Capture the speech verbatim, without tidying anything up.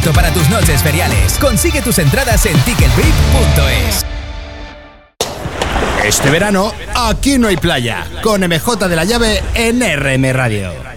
perfecto para tus noches feriales. Consigue tus entradas en ticket b i p punto es. Este verano, aquí no hay playa. Con M J de la Llave en R M Radio.